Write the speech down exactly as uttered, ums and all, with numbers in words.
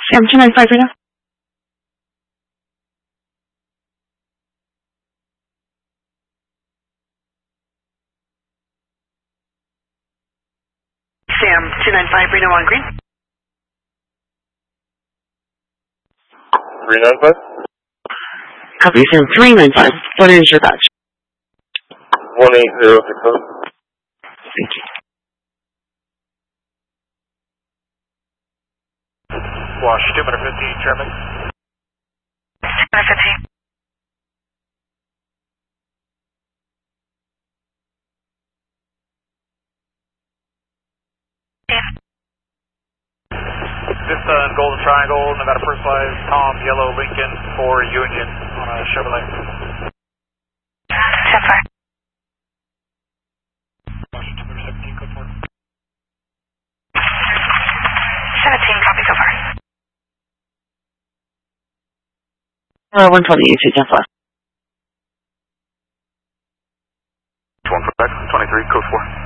Sam two nine five right now. Sam two nine five Reno on green. three nine five? Copy, Sam three nine five. What is your badge? one eight zero six seven. Thank you. Wash two fifty traffic. two fifty. Vista and Golden Triangle, Nevada Personalized, Tom, Yellow, Lincoln for Union on a Chevrolet. ten five. Washington seventeen, code four. seventeen, copy so far. Uh, one twenty, you two, just left. one five, twenty-three, code four.